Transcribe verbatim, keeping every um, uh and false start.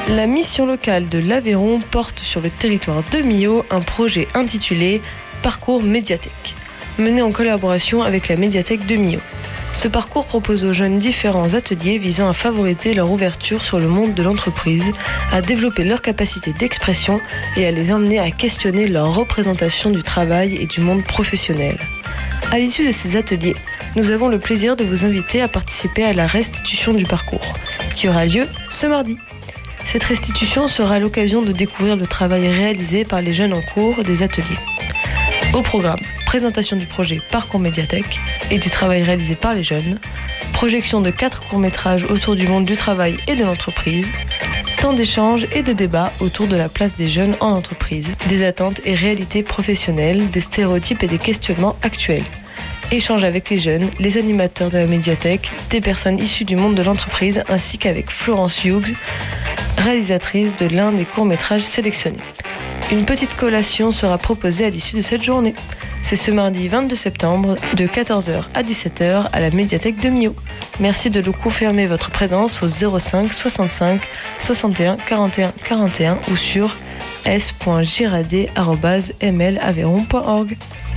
La mission locale de l'Aveyron porte sur le territoire de Millau un projet intitulé Parcours Médiathèque, mené en collaboration avec la médiathèque de Millau. Ce parcours propose aux jeunes différents ateliers visant à favoriser leur ouverture sur le monde de l'entreprise, à développer leur capacité d'expression et à les emmener à questionner leur représentation du travail et du monde professionnel. À l'issue de ces ateliers, nous avons le plaisir de vous inviter à participer à la restitution du parcours, qui aura lieu ce mardi. Cette restitution sera l'occasion de découvrir le travail réalisé par les jeunes en cours des ateliers. Au programme, présentation du projet Parcours Médiathèque et du travail réalisé par les jeunes, projection de quatre courts-métrages autour du monde du travail et de l'entreprise, temps d'échange et de débat autour de la place des jeunes en entreprise, des attentes et réalités professionnelles, des stéréotypes et des questionnements actuels. Échange avec les jeunes, les animateurs de la médiathèque, des personnes issues du monde de l'entreprise ainsi qu'avec Florence Hughes, réalisatrice de l'un des courts-métrages sélectionnés. Une petite collation sera proposée à l'issue de cette journée. C'est ce mardi vingt-deux septembre de quatorze heures à dix-sept heures à la médiathèque de Millau. Merci de nous confirmer votre présence au zéro cinq soixante-cinq soixante et un quarante et un quarante et un ou sur s point girardet arobase m l aveyron point org.